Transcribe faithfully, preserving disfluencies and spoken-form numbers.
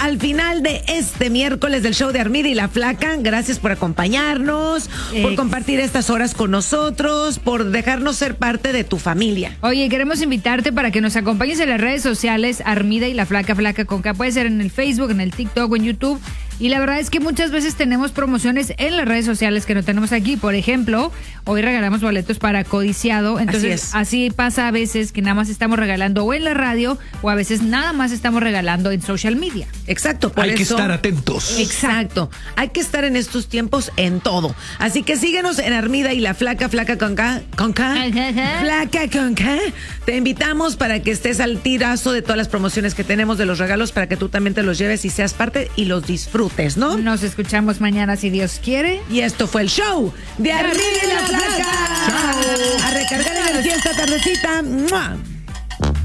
al final de este miércoles del show de Armida y la Flaca. Gracias por acompañarnos, eh. por compartir estas horas con nosotros, por dejarnos ser parte de tu familia. Oye, queremos invitarte para que nos acompañes en las redes sociales, Armida y la Flaca, Flaca con K. Puede ser en el Facebook, en el TikTok o en YouTube. Y la verdad es que muchas veces tenemos promociones en las redes sociales que no tenemos aquí. Por ejemplo, hoy regalamos boletos para Codiciado. Entonces, así, así pasa a veces que nada más estamos regalando o en la radio o a veces nada más estamos regalando en social media. Exacto. Por Hay eso, que estar atentos. Exacto. Hay que estar en estos tiempos en todo. Así que síguenos en Armida y la Flaca, Flaca con K. Con K. Flaca con K. Te invitamos para que estés al tirazo de todas las promociones que tenemos de los regalos para que tú también te los lleves y seas parte y los disfrutes. ¿No? Nos escuchamos mañana si Dios quiere. Y esto fue el show de Armida y la Flaca. Chao. A recargar energía esta tardecita. ¡Mua!